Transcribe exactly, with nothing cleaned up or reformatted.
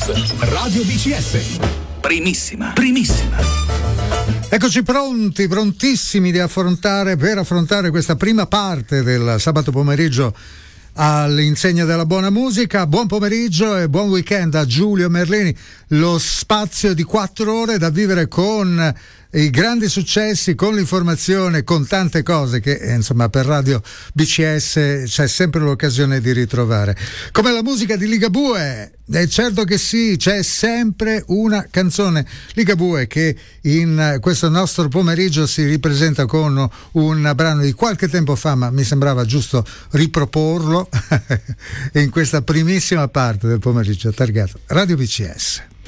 Radio B C S. Primissima, primissima. Eccoci pronti, prontissimi di affrontare, per affrontare questa prima parte del sabato pomeriggio all'insegna della buona musica. Buon pomeriggio e buon weekend a Giulio Merlini, lo spazio di quattro ore da vivere con i grandi successi, con l'informazione, con tante cose che insomma per Radio B C S c'è sempre l'occasione di ritrovare, come la musica di Ligabue. E certo che sì, c'è sempre una canzone Ligabue che in questo nostro pomeriggio si ripresenta con un brano di qualche tempo fa, ma mi sembrava giusto riproporlo in questa primissima parte del pomeriggio targato Radio B C S.